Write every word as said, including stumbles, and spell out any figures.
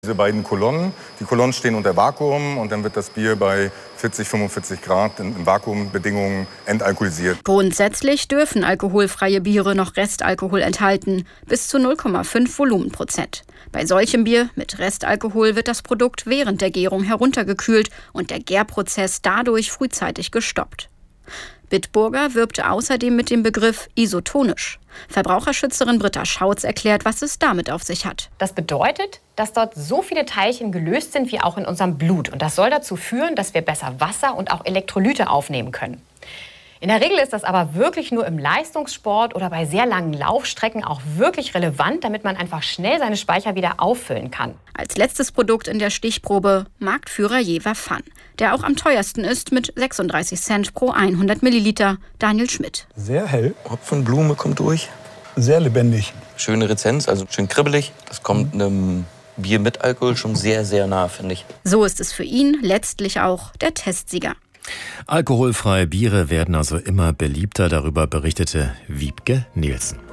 Diese beiden Kolonnen, die Kolonnen stehen unter Vakuum und dann wird das Bier bei vierzig, fünfundvierzig Grad in Vakuumbedingungen entalkoholisiert. Grundsätzlich dürfen alkoholfreie Biere noch Restalkohol enthalten, bis zu null Komma fünf Volumenprozent. Bei solchem Bier mit Restalkohol wird das Produkt während der Gärung heruntergekühlt und der Gärprozess dadurch frühzeitig gestoppt. Bitburger wirbt außerdem mit dem Begriff isotonisch. Verbraucherschützerin Britta Schautz erklärt, was es damit auf sich hat. Das bedeutet, dass dort so viele Teilchen gelöst sind wie auch in unserem Blut. Und das soll dazu führen, dass wir besser Wasser und auch Elektrolyte aufnehmen können. In der Regel ist das aber wirklich nur im Leistungssport oder bei sehr langen Laufstrecken auch wirklich relevant, damit man einfach schnell seine Speicher wieder auffüllen kann. Als letztes Produkt in der Stichprobe Marktführer Jever Fun, der auch am teuersten ist mit sechsunddreißig Cent pro hundert Milliliter. Daniel Schmidt. Sehr hell. Hopfenblume kommt durch. Sehr lebendig. Schöne Rezenz, also schön kribbelig. Das kommt einem Bier mit Alkohol schon sehr, sehr nah, finde ich. So ist es für ihn letztlich auch der Testsieger. Alkoholfreie Biere werden also immer beliebter, darüber berichtete Wiebke Nielsen.